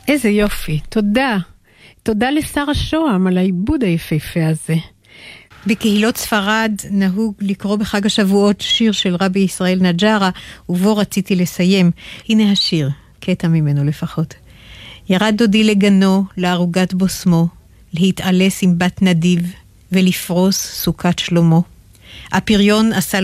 איזה יופי, תודה. תודה לשר השוהם על העיבוד היפהפה הזה. בקהילות ספרד נהוג לקרוא בחג השבועות שיר של רבי ישראל נג'רה, ובו רציתי לסיים. הנה השיר, קטע ממנו לפחות. ירד דודי לגנו, לערוגת בוסמו, להתעלס עם בת נדיב, ולפרוס סוכת שלמה. הפריון עשה